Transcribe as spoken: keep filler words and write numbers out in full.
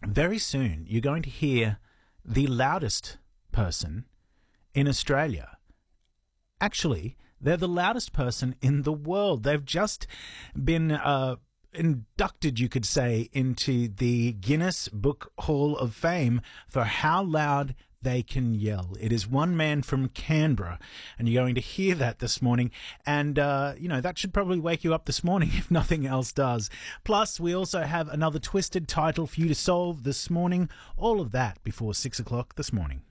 very soon you're going to hear the loudest person in Australia. Actually, they're the loudest person in the world. They've just been uh, inducted, you could say, into the Guinness Book Hall of Fame for how loud they can yell. It is one man from Canberra, and you're going to hear that this morning. And, uh, you know, that should probably wake you up this morning if nothing else does. Plus, we also have another twisted title for you to solve this morning. All of that before six o'clock this morning.